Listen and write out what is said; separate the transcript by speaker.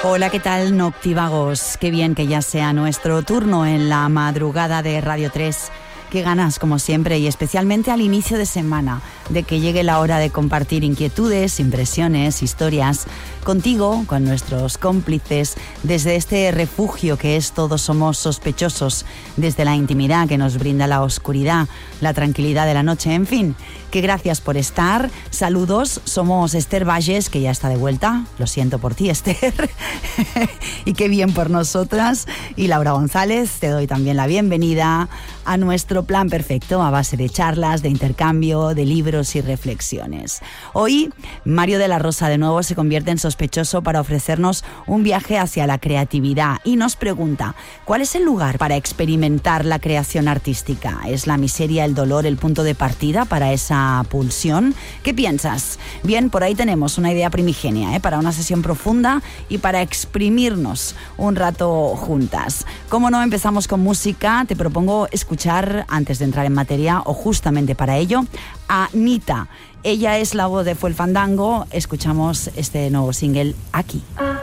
Speaker 1: Hola, ¿qué tal, noctívagos? Qué bien que ya sea nuestro turno en la madrugada de Radio 3. Qué ganas, como siempre, y especialmente al inicio de semana, de que llegue la hora de compartir inquietudes, impresiones, historias, contigo, con nuestros cómplices, desde este refugio que es Todos Somos Sospechosos, desde la intimidad que nos brinda la oscuridad, la tranquilidad de la noche, en fin, que gracias por estar. Saludos, somos Esther Valles, que ya está de vuelta, lo siento por ti, Esther, y qué bien por nosotras, y Laura González, te doy también la bienvenida a nuestro plan perfecto a base de charlas, de intercambio, de libros y reflexiones. Hoy, Mario de la Rosa de nuevo se convierte en sospechoso para ofrecernos un viaje hacia la creatividad y nos pregunta, ¿cuál es el lugar para experimentar la creación artística? ¿Es la miseria, el dolor, el punto de partida para esa pulsión? ¿Qué piensas? Bien, por ahí tenemos una idea primigenia, para una sesión profunda y para exprimirnos un rato juntas. Como no, empezamos con música. Te propongo escuchar, antes de entrar en materia, o justamente para ello, a Nita. Ella es la voz de Fue el Fandango. Escuchamos este nuevo single aquí.